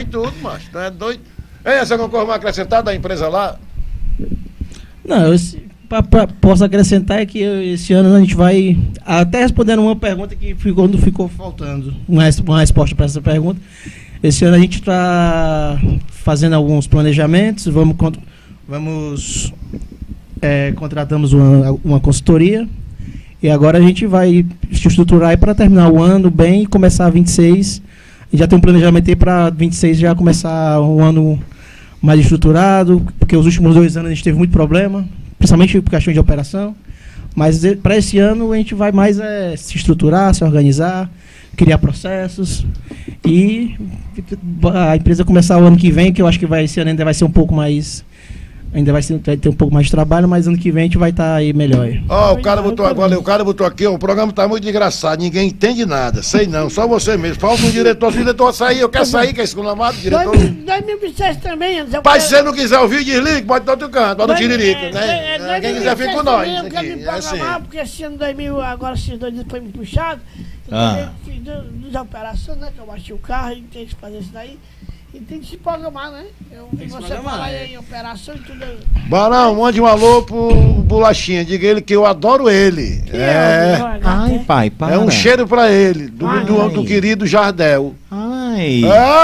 tudo, macho. Não é doido? Ei, você concorre uma acrescentada da empresa lá? Não, posso acrescentar que esse ano a gente vai, até respondendo uma pergunta que ficou faltando, uma resposta para essa pergunta. Esse ano a gente está fazendo alguns planejamentos, contratamos uma consultoria e agora a gente vai se estruturar para terminar o ano bem e começar 26. E já tem um planejamento aí para 26 já começar um ano mais estruturado, porque os últimos 2 anos a gente teve muito problema, principalmente por questão de operação. Mas para esse ano a gente vai mais se estruturar, se organizar, criar processos e a empresa começar o ano que vem, que eu acho que esse ano ainda vai ser um pouco mais... vai ter um pouco mais de trabalho, mas ano que vem a gente vai estar aí melhor. Ó, o cara botou agora, o cara botou aqui, ó, o programa tá muito engraçado, ninguém entende nada, sei não, só você mesmo. Falta um diretor, se o diretor sair, eu quero sair, que é esculamado, diretor. 2007 também, Anderson. Mas se você não quiser ouvir, desliga, pode estar outro canto, pode no tiririco, né? Quem quiser fica com nós. Eu quero me programar, porque esse ano 2000, agora esses 2 dias foi muito puxado. Eu fiz 2 operações, né, que eu bati o carro e tem que fazer isso daí. E tem que se programar, né? Você fala aí em operação e tudo. Barão, mande um alô pro Bolachinha. Diga ele que eu adoro ele. Ai, pai, para. É um cheiro pra ele. Do querido Jardel. Ai.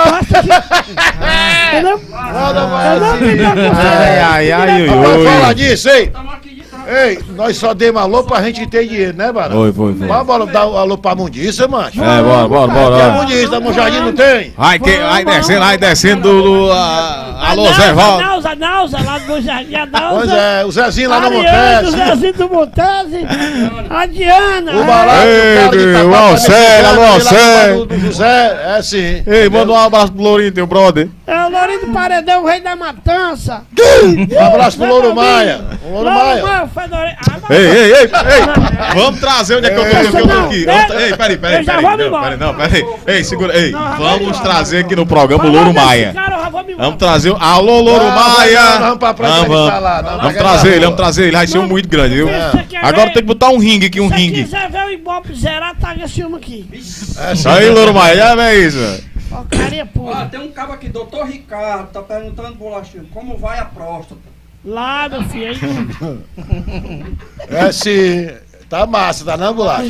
Nada mais assim. Ai. Vamos falar disso, hein? Ei, nós só demos alô pra gente ter dinheiro, né, Barão? Foi. Vamos dar alô pra Mundiça, macho? Bora. E a Mundiça, da Monjardim não tem? Vai descendo alô, Zé Valdo. A Nauza, lá do Monjardim, a Nauza. Pois é, o Zezinho lá no Ariane, Montese. O Zezinho do Montese. A Diana. O Barato, o Alcé, alô, Alcé. Do José, é sim. Ei, manda um abraço pro Lourinho, teu brother. É o Lourinho do Paredão, o rei da matança. Um abraço pro Louro Maia. Louro Maia. Ei, vamos trazer onde é que eu tô aqui. Ei, peraí. Ei, segura, ei, vamos trazer aqui no programa o Louro Maia. Vamos trazer, alô, Louro Maia. Vamos trazer ele, vai ser um muito grande, viu? Agora tem que botar um ringue aqui, Se quiser ver o Ibope zerar, taga esse filme aqui. Isso aí, Louro Maia, já vê isso. Porcaria pura. Tem um cabo aqui, doutor Ricardo, tá perguntando, Bolachinho, como vai a próstata? Lá, meu filho, aí. É sim. Tá massa, tá não, Bolacha?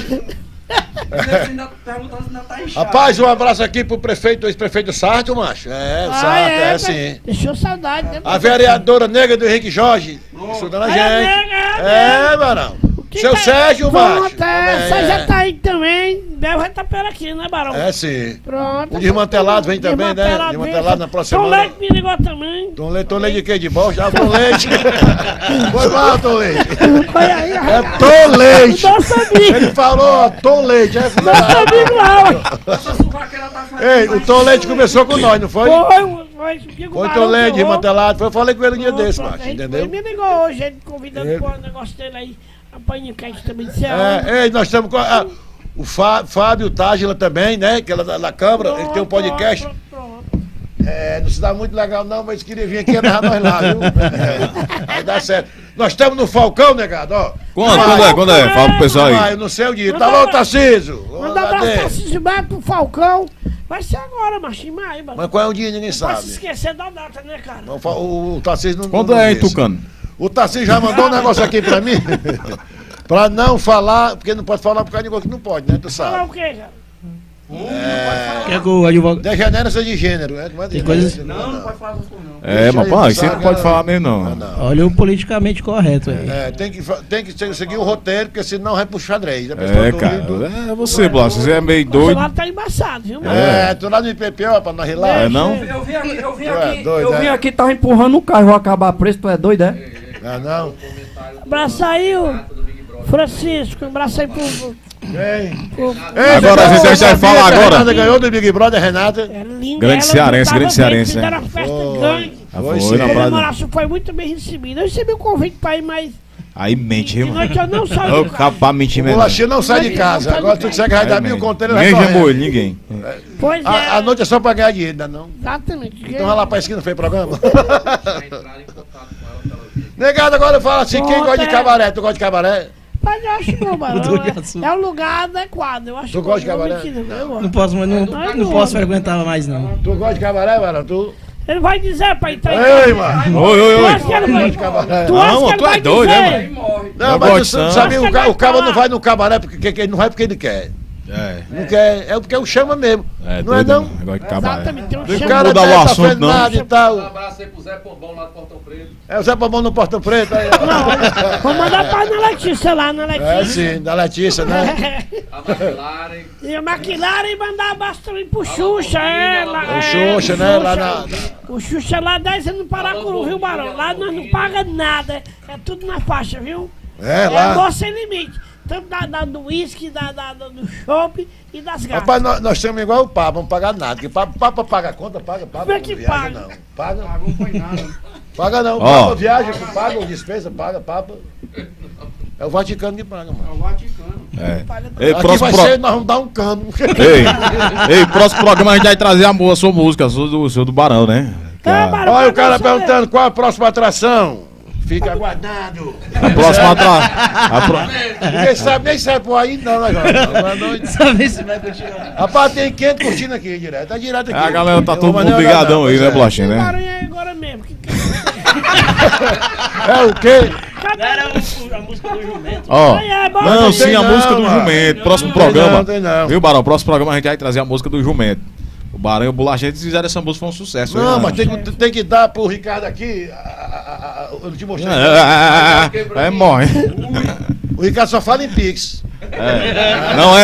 Rapaz, um abraço aqui pro prefeito, ex-prefeito Sarto, macho. O Sarto, sim. Deixou saudade, né? A vereadora nega do Henrique Jorge, estudando a gente. Barão. Seu Sérgio, macho. Você já tá aí também. Deve vai estar por aqui, né, Barão? É sim. Pronto. O Desmantelado vem também, né? Desmantelado na próxima semana. Tom Leite me ligou também. Tom Leite de quê? De bom? Já Tom Leite. Foi mal, Tom Leite. Foi aí, é Tom Leite. Nosso amigo. Ele falou Tom Leite. Nosso amigo lá. Ei, o Tom Leite começou com nós, não foi? Foi Tom Leite, desmantelado. Eu falei com ele um dia desse, macho, entendeu? Ele me ligou hoje, ele convidando para o negócio dele aí. A paninha quente também de céu. Ei, nós estamos com o Fábio Tágila também, né? Que ela da Câmara, ele tem um podcast. Não se dá muito legal não, mas queria vir aqui e levar nós lá, viu? Vai dar certo. Nós estamos no Falcão, negado, ó. Quando é? Fala pro pessoal aí. Eu não sei o dia. Tá bom, Tarcísio? Manda um abraço, Tarcísio, vai pro Falcão. Vai ser agora, macho, em maio. Mas qual é o dia, ninguém sabe. Não pode se esquecer da data, né, cara? O Tarcísio não... Quando é, hein, Tucano? O Tarcísio já mandou um negócio aqui pra mim. Pra não falar, porque não pode falar por causa de coisa que não pode, né? Tu sabe. Falar o quê, cara? Degeneração de gênero, Tem coisas... Não pode falar isso não. Mas pô, isso não pode falar mesmo não. Olha o politicamente correto aí. Tem que seguir o roteiro, porque senão vai pro xadrez. Cara, você, Blas, você é meio doido. O celular tá embaçado, viu, mano? Tu lá no IPP, ó, pra nós rilar. Não? Eu vim aqui, tava empurrando o carro, vou acabar preso, tu é doido, é? Não. Abraça aí o Francisco, abraça aí pro... Agora a gente vai falar agora. Renata ganhou do Big Brother, Renata. Grande cearense. Fizeram a festa grande. Foi na praia. Foi muito bem recebido. Eu recebi o convite pra ir, mas... Aí mente, irmão. Eu não saio de casa. O Bolachinho não sai de casa. Agora tu consegue vai dar 1.000 conteiros. Ninguém chamou ele, ninguém. Pois é. A noite é só pra ganhar dinheiro, ainda não? Exatamente. Então vai lá pra esquina, fez programa. Negado, agora fala assim, quem gosta de cabaré? Tu gosta de cabaré? Rapaz, eu acho não, mano. É um lugar adequado. Eu acho. Tu gosta de cabaré? Não posso, mas não posso frequentar mais, não. Tu gosta de cabaré, Barão? Tu? Ele vai dizer pra entrar. Ei, mano! Oi. Tu é doido, né, mano? Não, mas tu sabe, o cara não vai no cabaré porque ele não vai porque ele quer. Não quer, é porque eu chamo mesmo. Não é não? Negócio de cabaré. Exatamente, tem um O chama. cara mudar o tá assunto, fazendo não. nada e tal. Um abraço aí pro Zé Pombão lá do Portão Preto. É o Zé Pombão no Portão Preto. Aí, Não, vou mandar pra Ana Letícia lá, Ana Letícia. é sim, da Letícia, né? A McLaren. E a McLaren e mandar abraço também pro Xuxa, O Xuxa, né? Lá na. O Xuxa lá 10 anos no Paracuru, viu, Barão? Lá nós não paga nada, é tudo na faixa, viu? É, É lá. amor sem limite. Tanto do uísque, do chopp e das gatas. Rapaz, nós estamos igual o Papa, não pagar nada. Porque Papa paga a conta, paga. Como é que não viaja, paga? não. Paga. Paga não. Ó. Papa viaja, paga, dispensa, paga, Papa. É o Vaticano que paga, mano. Ei, Aqui próximo vai ser, nós vamos dar um cano. Ei, próximo programa a gente vai trazer a sua música, o seu do Barão, né? É, Barão, Olha o cara deixa eu ver. perguntando qual a próxima atração. Fica aguardando. A próxima Nem sabe por aí, não, né, João? Sabe se vai continuar. Rapaz, tem 500 curtindo aqui direto. Tá direto aqui. A galera tá todo Eu vou mundo mandar ligadão olhar, aí, né, pois é. Bolachinha, O né? Barão é agora mesmo. É o quê? Era a música do jumento. Ó, bora. não, Não sim, tem a não, música do mano. jumento. Próximo Tem programa. não, tem não. Viu, Barão? Próximo programa a gente vai trazer a música do jumento. O Barão e o Bolachinha eles fizeram essa música, foi um sucesso. Não, hein, mas mano? tem que dar pro Ricardo aqui. Eu te mostrei. É, morre. O Ricardo só fala em Pix. Não,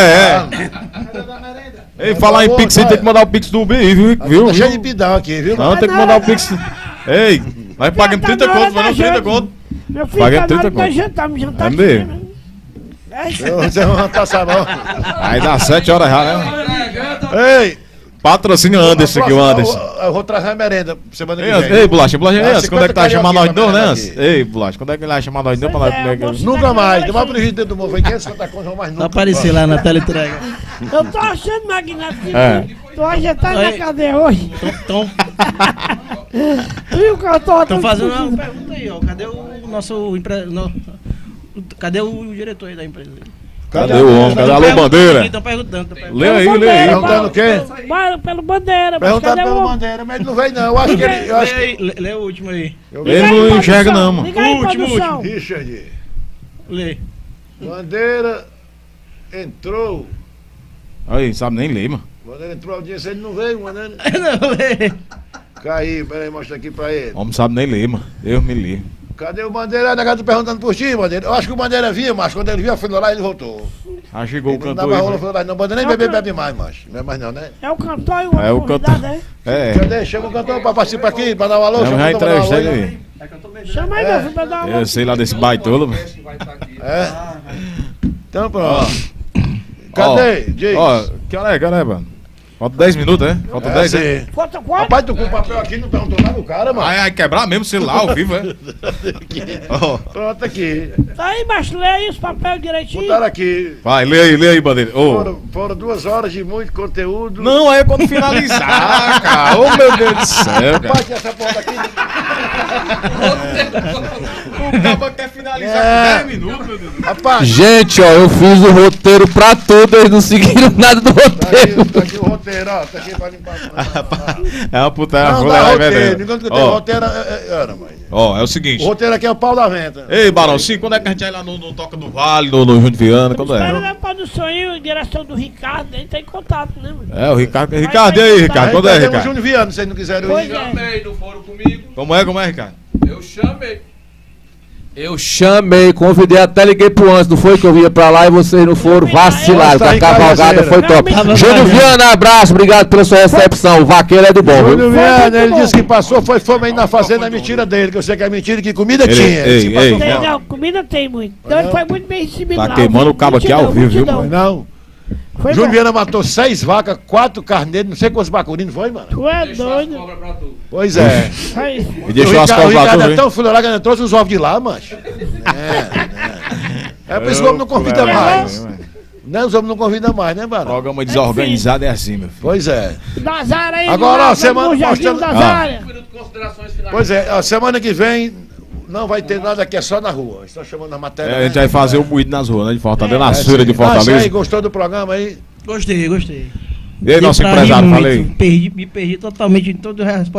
Ei, falar em Pix, você tem que mandar o Pix do BI, viu? Tá cheio de pidão aqui, viu? Não, tem que mandar o Pix. Ei, vai pagando 30 conto, vai não 30 conto. Meu filho, Paga tá 30 na hora de conto. jantar, me jantar É aqui, mesmo? né? Você não tá sabendo. Aí dá 7 horas já, né? Ei! Patrocínio Anderson aqui, o Anderson. Eu vou trazer a merenda semana que Ei, vem. ei, Bolacha, Ah, Anderson, quando é que tá 50 chamando nós de novo, né, carioquinha Anderson? Ei, Bolacha, quando é que ele vai chamar nós de novo pra nós comer aqui? Nunca mais. Tem mais prejuízo do mundo. Foi 550 contas, mas nunca. Vai aparecer lá na tela entrega. Eu tô achando, Magnata, que É. tu ajeitado na cadeia hoje. Estão Viu que eu tô fazendo uma pergunta aí, ó. Cadê o nosso cadê o diretor aí da empresa? Cadê o homem? Cadê a Alô Bandeira? Estão perguntando. Lê aí, lê aí. Perguntando o quê? Pelo Bandeira, mas Perguntando cadê pelo o... Bandeira, mas ele não veio, não. Eu acho que ele. Eu acho que... Lê o último aí. Ele não enxerga, não, mano. Liga aí, Último, produção. Richard, Lê. Bandeira entrou. Aí, sabe nem ler, mano. Bandeira entrou a audiência, ele não veio, Bandeira. Não, lê. Caiu, peraí, mostra aqui pra ele. O homem sabe nem ler, mano. Deus me livre. Cadê o Bandeira? O negócio perguntando por ti, Bandeira. Eu acho que o Bandeira vinha, mas quando ele viu, foi lá e ele voltou. Ah, chegou o Ele não cantor dava aí. rola, foi. foi lá. Não, Bandeira nem bebe mais, macho. Não é mais não, né? É o cantor e o É o convidado, cantor. é? É. Cadê? Chama o cantor pra participar aqui, pra dar um alô. Eu chama já o cantor pra dar um entrevistei alô, ele. Chama aí, meu filho, pra dar uma... Eu sei lá desse baitola, mano. É? Então pronto. Cadê? Diz. Ó, que hora é, mano? Falta 10 minutos, né? Falta 10, né? Sim. Falta quanto? Rapaz, tu com o papel aqui não perguntou nada do cara, mano. Ai, quebrar mesmo o celular ao vivo, é? Ó, Pronto aqui. Tá aí, macho, lê aí os papéis direitinho. Botaram aqui. vai, lê aí, Bandeira. Ô. Foram 2 horas de muito conteúdo. Não, aí é quando finalizar, cara. Ô, meu Deus do céu, cara. Rapaz, essa porra daqui. O cabo quer finalizar É. com 10 minutos, meu Deus. Rapaz, Gente, ó, eu fiz o roteiro pra tudo, eles não seguiram nada do roteiro. tá aqui o roteiro, ó. Tá aqui pra limpar. É uma putaria, Não rola, dá é roteiro. verdade. Enquanto que tem Ó, roteiro, era, mãe. ó, é o O seguinte. roteiro aqui é o pau da venta. Ei, Barão, sim, quando é que a gente vai lá no Toca do Vale, no Júnior Viana, quando Espera é? na produção aí, direção do Ricardo, ele tá em contato, né, mano? É, o Ricardo. Ricardo, e aí, Ricardo? Quando é, Cadê o Ricardo? Júnior Viana, se vocês não quiserem Pois ir. é. Chamei, não foram comigo. Como é, Ricardo? Eu chamei. Eu chamei, convidei, até liguei pro antes, não foi que eu ia pra lá e vocês não foram, vacilaram, que a cavalgada foi top. Júnior Viana, abraço, obrigado pela sua recepção, o vaqueiro é do bom, Júnior viu? Viana, ele disse que passou, foi fome aí na fazenda, é mentira dele, que eu sei que é mentira, que comida Ele- tinha. ei, Ele disse que passou ei, Tem, fome. não, comida tem muito. Então ele foi muito bem recebido Tá lá. queimando o cabo aqui ao vivo, viu, multidão. Foi não. Foi Júnior bom. Viana matou 6 vacas, 4 carneiros, não sei quantos bacurinos foi, mano. Tu é Deixou as doido. cobras pra tu. Pois é. Aí. E deixou as o cobras lá, Ricardo tu é viu? tão fuleirado que ainda trouxe os ovos de lá, macho. É por isso que o homem não convida mais. Né? Os homens não convidam mais, né, Barão? Programa desorganizado é assim, meu filho. Pois é. Nazara aí. Agora, ó, lá, semana no Jardim mostrando- Nazara. Um minuto de considerações finais. Pois é, a semana que vem Não vai ter nada aqui, é só na rua. Estão chamando na matéria. A gente vai fazer o moído nas ruas, né? De Fortaleza, na sim. feira de Fortaleza. Aí, gostou do programa aí? Gostei. E aí, nosso empresário, falei. Me perdi totalmente em todo o